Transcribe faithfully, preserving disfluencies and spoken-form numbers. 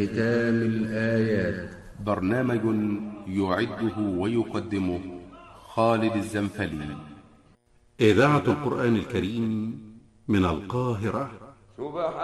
ختام الآيات. برنامج يعده ويقدمه خالد الزنفلي. إذاعة القرآن الكريم من القاهرة.